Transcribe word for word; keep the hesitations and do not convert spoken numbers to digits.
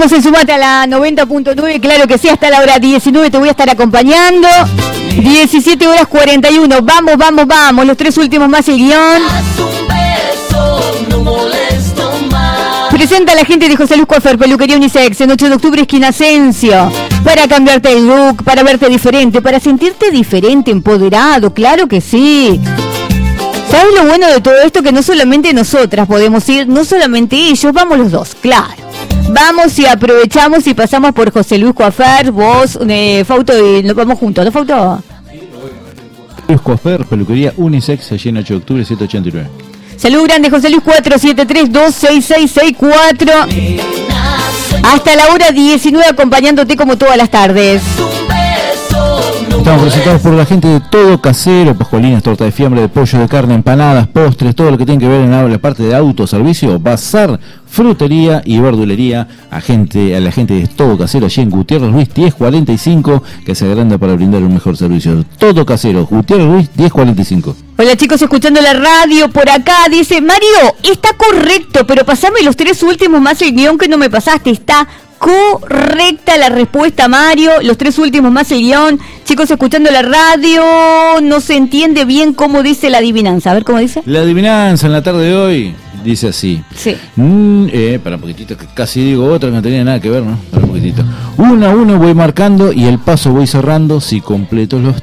Seguimos en Sumate a la noventa punto nueve, claro que sí, hasta la hora diecinueve te voy a estar acompañando. diecisiete horas cuarenta y uno, vamos, vamos, vamos, los tres últimos más el guión. Presenta a la gente de José Luis Coiffeur, peluquería unisex, en ocho de octubre, esquina Asensio. Para cambiarte el look, para verte diferente, para sentirte diferente, empoderado, claro que sí. ¿Sabes lo bueno de todo esto? Que no solamente nosotras podemos ir, no solamente ellos, vamos los dos, claro. Vamos y aprovechamos y pasamos por José Luis Coiffeur, vos, eh, Fauto, y nos vamos juntos, ¿no, Fauto? Luis Coiffeur, peluquería unisex, allí en ocho de octubre, setecientos ochenta y nueve. Salud grande, José Luis, cuatro siete tres, dos seis seis seis cuatro. Hasta la hora diecinueve acompañándote como todas las tardes. Estamos presentados por la gente de Todo Casero, pascualinas, torta de fiambre, de pollo, de carne, empanadas, postres, todo lo que tiene que ver en la parte de autoservicio, bazar, frutería y verdulería. A, gente, a la gente de Todo Casero, allí en Gutiérrez Luis diez cuarenta y cinco, que se agranda para brindar un mejor servicio. Todo Casero, Gutiérrez Luis diez cuarenta y cinco. Hola chicos, escuchando la radio por acá, dice Mario, está correcto, pero pasame los tres últimos más el guión que no me pasaste, está correcta la respuesta, Mario, los tres últimos más el guión. Chicos, escuchando la radio, no se entiende bien cómo dice la adivinanza, a ver cómo dice. La adivinanza en la tarde de hoy dice así. Sí. Mm, eh, para un poquitito, que casi digo otra que no tenía nada que ver, ¿no? Para un poquitito. Uno a uno voy marcando y el paso voy cerrando si completo los